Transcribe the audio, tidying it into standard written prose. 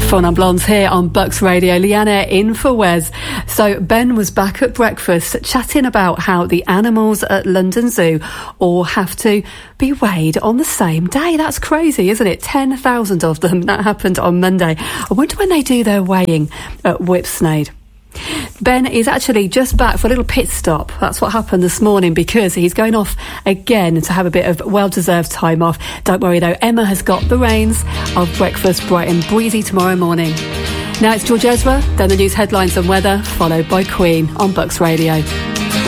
Fun and Blondes here on Bucks Radio. Leanna in for Wes. So Ben was back at breakfast chatting about how the animals at London Zoo all have to be weighed on the same day. That's crazy, isn't it? 10,000 of them. That happened on Monday. I wonder when they do their weighing at Whipsnade. Ben is actually just back for a little pit stop. That's what happened this morning because he's going off again to have a bit of well-deserved time off. Don't worry though, Emma has got the reins of breakfast bright and breezy tomorrow morning. Now it's George Ezra, then the news headlines and weather, followed by Queen on Bucks Radio.